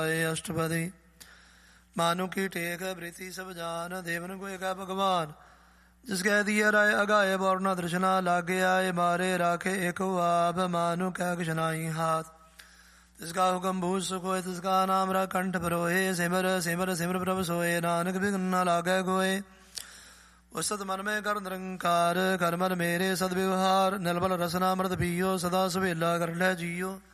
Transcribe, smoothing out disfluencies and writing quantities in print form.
अष्टपदी। मानु की टेक प्रीति सब जान, देवन को एक भगवान। जिसके दिए राय अगाए वर्ण दृशना, लागे आए मारे राखे एक आप। मानु कह कृष्णाई हाथ, तिसका हुक्म भूज सुखोए, तिसका नाम रा कंठ परोए। सिमर सिमर सिमर प्रभ सोए, नानक बिघ्न न लागे गोए। उस्तत मन में कर निरंकार, कर मन मेरे सदव्यवहार। निर्बल रसना मृत पियो, सदा सुबेला कर ले जियो।